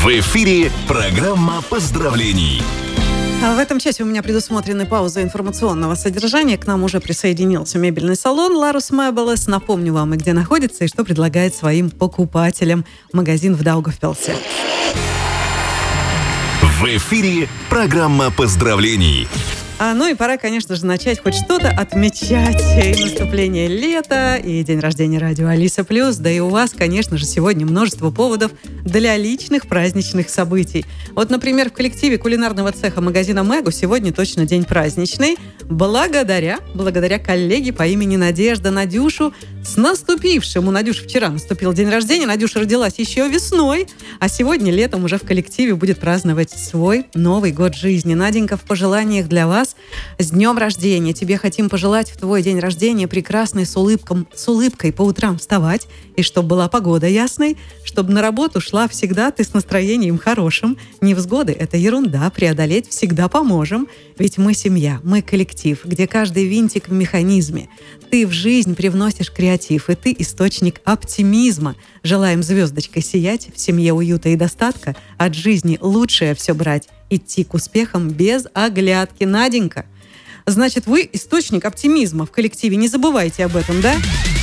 В эфире программа поздравлений. В этом часе у меня предусмотрены паузы информационного содержания. К нам уже присоединился мебельный салон «Ларус Мебелес». Напомню вам, где находится и что предлагает своим покупателям магазин в Даугавпилсе. В эфире программа поздравлений. Ну и пора, конечно же, начать хоть что-то отмечать. И наступление лета, и день рождения радио Алиса Плюс. Да и у вас, конечно же, сегодня множество поводов для личных праздничных событий. Вот, например, в коллективе кулинарного цеха магазина Мегу сегодня точно день праздничный. Благодаря коллеге по имени Надежда. Надюшу с наступившим. У Надюши вчера наступил день рождения. Надюша родилась еще весной. А сегодня летом уже в коллективе будет праздновать свой Новый год жизни. Наденька, в пожеланиях для вас с днем рождения. Тебе хотим пожелать в твой день рождения прекрасной с улыбкой по утрам вставать. И чтобы была погода ясной. Чтобы на работу шла всегда ты с настроением хорошим. Невзгоды — это ерунда. Преодолеть всегда поможем. Ведь мы семья, мы коллектив, где каждый винтик в механизме. Ты в жизнь привносишь креатив, и ты источник оптимизма. Желаем звездочкой сиять, в семье уюта и достатка, от жизни лучшее все брать, идти к успехам без оглядки. Наденька, значит, вы источник оптимизма в коллективе, не забывайте об этом, да?